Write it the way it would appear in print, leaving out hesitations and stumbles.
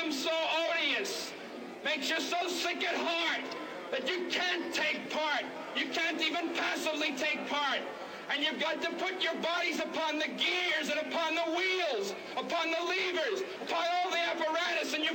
becomes so odious, makes you so sick at heart that you can't take part. You can't even passively take part. And you've got to put your bodies upon the gears and upon the wheels, upon the levers, upon all the apparatus, and you